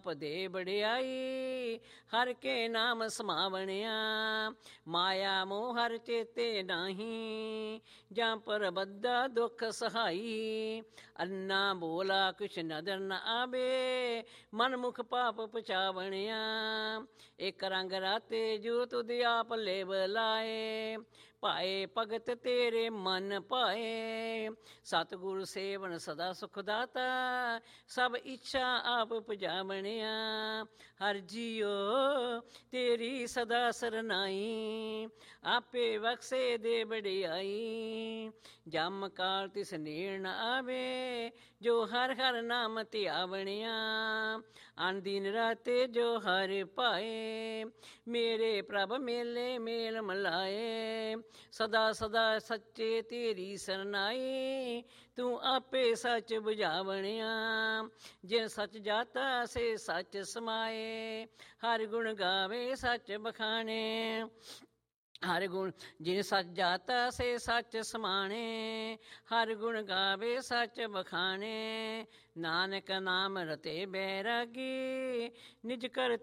ਦੇ ਬੜਿਆਈ ਹਰ ਕੇ ਨਾਮ ਸਮਾਵਣਿਆ। ਮਾਇਆ ਮੋਹ ਹਰ ਚੇਤੇ ਨਾਹੀਂ, ਜਾਂ ਪਰ ਬੱਧਾ ਦੁੱਖ ਸਹਾਈ। ਅੰਨਾ ਬੋਲਾ ਕੁਛ ਨਦਰ ਨ ਆਵੇ, ਮਨ ਮੁਖ ਪਾਪ ਪਚਾਵਣਿਆ। ਇੱਕ ਰੰਗ ਰਾਤੇ ਜੋ ਤੁਧ ਆਪ ਲੇਵ ਲਾਏ, ਭਾਏ ਭਗਤ ਤੇਰੇ ਮਨ ਭਾਏ। ਸਤਿਗੁਰ ਸੇਵਨ ਸਦਾ ਸੁਖ ਦਾਤਾ, ਸਭ ਇੱਛਾ ਆਪ ਪੁਜਾਵਣਿਆ। ਹਰ ਜੀਓ ਤੇਰੀ ਸਦਾ ਸਰਨਾਈ, ਆਪੇ ਬਖਸ਼ੇ ਦੇ ਬੜਿਆਈ। ਜਮ ਕਾਲ ਤਿਸ ਨੇੜ ਨ ਆਵੇ, ਜੋ ਹਰ ਹਰ ਨਾਮ ਧਿਆਵਣਿਆ। ਅਨ ਦਿਨ ਰਾਤੇ ਜੋ ਹਰਿ ਭਾਏ, ਮੇਰੇ ਪ੍ਰਭ ਮੇਲੇ ਮੇਲ ਮਲਾਏ। ਸਦਾ ਸਦਾ ਸੱਚੇ ਤੇਰੀ ਸਰਨਾਈ, ਤੂੰ ਆਪੇ ਸੱਚ ਬੁਝਾਵਣਿਆ। ਜੇ ਸੱਚ ਜਾਤਾ ਸੇ ਸੱਚ ਸਮਾਏ, ਹਰ ਗੁਣ ਗਾਵੇ ਸੱਚ ਬਖਾਣੇ। ਹਰ ਗੁਣ ਜਿਨ ਸੱਚ ਜਾਤਾ ਸੇ ਸੱਚ ਸਮਾਣੇ, ਹਰ ਗੁਣ ਗਾਵੇ ਸੱਚ ਬਖਾਣੇ। ਨਾਨਕ ਨਾਮ ਰਤੇ ਬੈਰਾਗੀ, ਨਿਜ ਕਰ